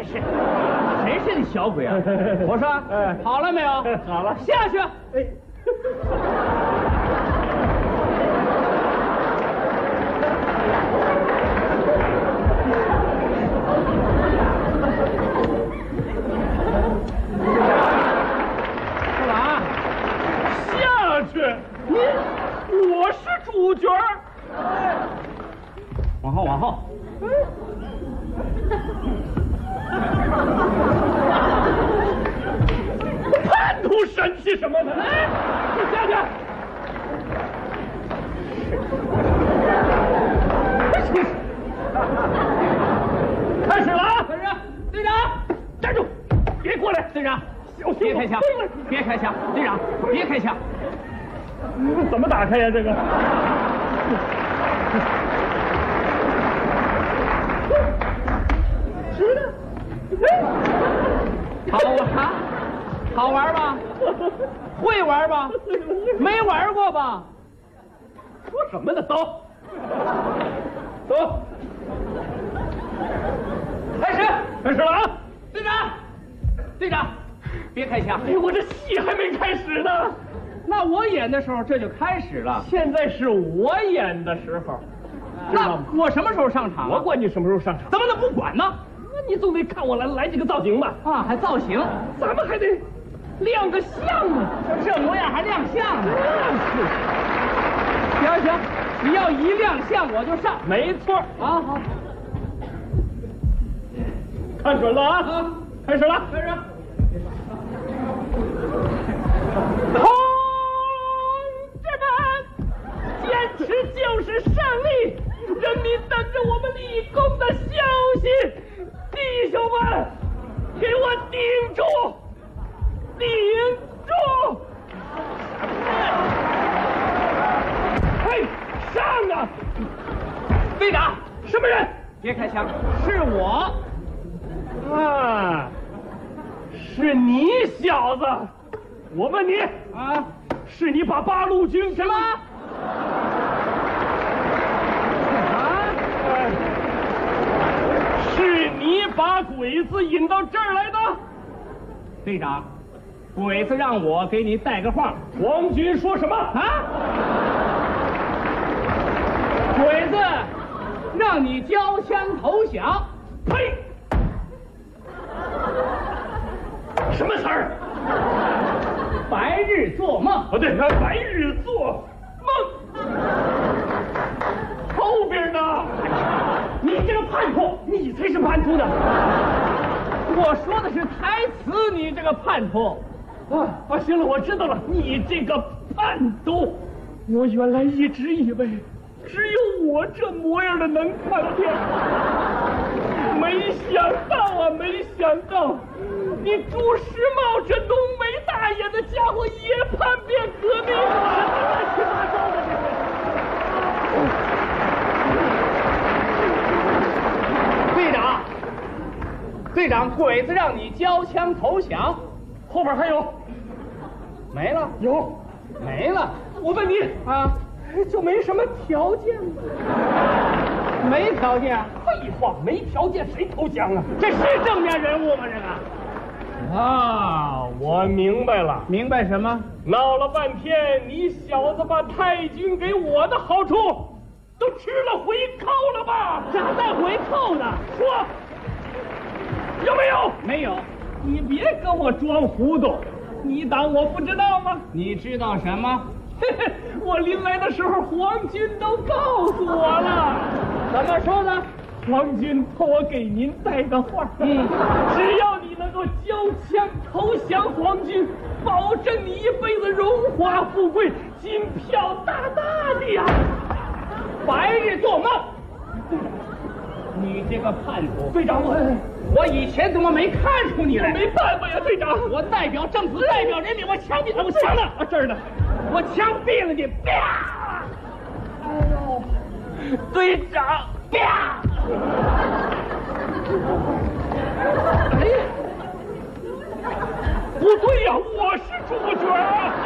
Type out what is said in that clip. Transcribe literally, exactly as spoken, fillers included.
是，谁是你小鬼啊？我说， 哎好了没有？ 好了， 下去。 哎。 干嘛？ 下去！你，我是主角。 往后，往后。 叛徒神气什么的？哎，你下去！开始了啊！ 队长，队长， 站住！别过来！ 队长， 小心别开枪！别开枪！队长，别开枪！ 怎么打开呀？这个？是的。 好玩，好玩吧？会玩吧？没玩过吧？ 说什么呢？走，走， 开始， 开始了啊！ 队长，队长，别开枪！ 哎，我这戏还没开始呢。 那我演的时候这就开始了。 现在是我演的时候，知道那吗？ 我什么时候上场啊？ 我管你什么时候上场， 怎么能不管呢？ 那你总得看我来来几个造型吧？ 啊，还造型， 咱们还得亮个相啊！ 这模样还亮相呢？行行，你要一亮相我就上。 没错。 啊好， 看准了啊！ 啊开始了， 开始。 同志们，坚持就是胜利！人民等着我们立功的消息，弟兄们，给我顶住，顶住！哎，上啊！ 队长， 什么人？ 别开枪，是我。 啊，是你小子！我问你啊， 是你把八路军什么？ 哎，是你把鬼子引到这儿来的？ 队长，鬼子让我给你带个话。 皇军说什么啊？鬼子让你交枪投降。 呸！什么词儿？ 白日做梦。 哦，对，白日做梦。后边呢？你这个叛徒，你才是叛徒呢！ 我说的是台词，你这个叛徒。 啊啊，行了，我知道了，你这个叛徒，我原来一直以为只有我这模样的能叛变，没想到啊，没想到，你朱时茂这浓眉大眼的家伙也叛变革命了，乱七八糟的这是。 队长，队长，鬼子让你交枪投降， 后边还有， 没了， 有， 没了。 我问你啊， 就没什么条件吗？ 没条件。 废话，没条件谁投降啊？ 这是正面人物吗？这个啊，我明白了， 明白什么？ 闹了半天，你小子把太君给我的好处都吃了回扣了吧？ 这还带回扣呢？ 说有没有？ 没有。 你别跟我装糊涂，你当我不知道吗？ 你知道什么？ 嘿嘿，我临来的时候，皇军都告诉我了。 怎么说的？ 皇军托我给您带个话， 嗯， 只要你能够交枪投降皇军，保证你一辈子荣华富贵，金票大大的呀！ 白日做梦！你这个叛徒！ 队长，我我以前怎么没看出你来？ 没办法呀，队长， 我代表政府，代表人民，我枪毙他！我枪呢？啊，这儿呢， 我枪毙了你！啪！ 哎呦，队长， 啪！ 哎呀，不对呀，我是主角啊！